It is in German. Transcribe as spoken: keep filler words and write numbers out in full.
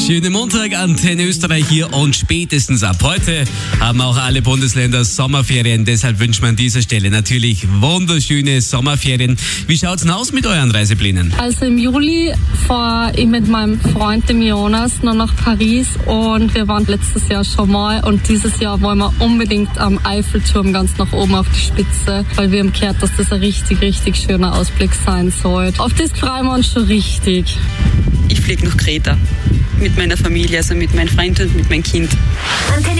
Schönen Montag, Antenne Österreich hier und spätestens ab heute haben auch alle Bundesländer Sommerferien. Deshalb wünscht man an dieser Stelle natürlich wunderschöne Sommerferien. Wie schaut's denn aus mit euren Reiseplänen? Also im Juli fahre ich mit meinem Freund dem Jonas noch nach Paris und wir waren letztes Jahr schon mal und dieses Jahr wollen wir unbedingt am Eiffelturm ganz nach oben auf die Spitze, weil wir haben gehört, dass das ein richtig, richtig schöner Ausblick sein soll. Auf das freuen wir uns schon richtig. Ich fliege nach Kreta mit meiner Familie, also mit meinem Freund und mit meinem Kind. Antenne